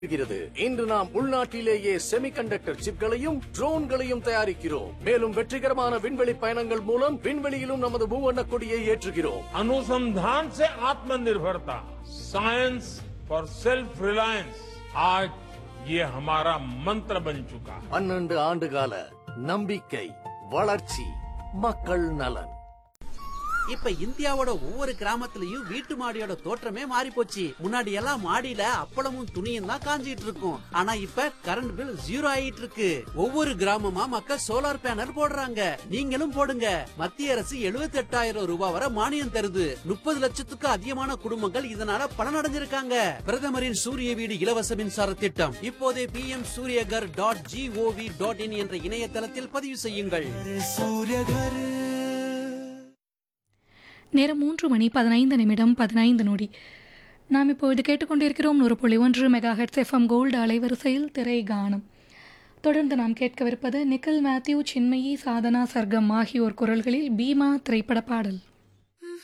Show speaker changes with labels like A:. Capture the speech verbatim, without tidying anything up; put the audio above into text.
A: இருக்கிறது. இன்று நாம் உள்நாட்டிலேயே செமிகண்டக்டர் சிப்களையும் ட்ரோன்களையும் தயாரிக்கிறோம். மேலும் வெற்றிகரமான விண்வெளி பயணங்கள் மூலம் விண்வெளியிலும் நமது மூவண்ண கொடியை ஏற்றுகிறோம்.
B: अनुसंधान से आत्मनिर्भरता, साइंस फॉर सेल्फ रिलायंस, आज ये हमारा मंत्र बन चुका है.
A: பன்னெண்டு ஆண்டுகால நம்பிக்கை, வளர்ச்சி, மக்கள் நலன்.
C: இப்ப இந்தியாவோட ஒவ்வொரு கிராமத்துலயும் வீட்டு மாடியோட தோற்றமே மாறி போச்சு. முன்னாடி எல்லாம் மாடியில அப்பளமும் துணியும் தான் காஞ்சிட்டு இருக்கும். ஆனா இப்ப கரண்ட் பில் ஜீரோ ஆயிட்டு இருக்கு. ஒவ்வொரு கிராமமா மக்கள் சோலார் பேனல் போடுறாங்க. நீங்களும் போடுங்க. மத்திய அரசு எழுபத்தி எட்டாயிரம் ரூபாய் வரை மானியம் தருது. முப்பது லட்சத்துக்கு அதிகமான குடும்பங்கள் இதனால பலனடைஞ்சிருக்காங்க. பிரதமரின் சூரிய வீடு இலவச மின்சார திட்டம் இப்போதே B M Surya Ghar dot gov dot in என்ற இணையதளத்தில் பதிவு செய்யுங்கள்.
D: நேரம் மூன்று மணி பதினைந்து நிமிடம் பதினைந்து நொடி. நாம் இப்போது கேட்டுக்கொண்டிருக்கிறோம் நூறு புள்ளி ஒன்று மெகா ஹெட்ஸ் எஃப்எம் கோல்டு அலைவரிசையில் திரை கானம். தொடர்ந்து நாம் கேட்கவிருப்பது நிக்கில் மேத்யூ, சின்மயி, சாதனா சர்க்கம் ஆகியோர் குரல்களில் பீமா திரைப்பட பாடல்.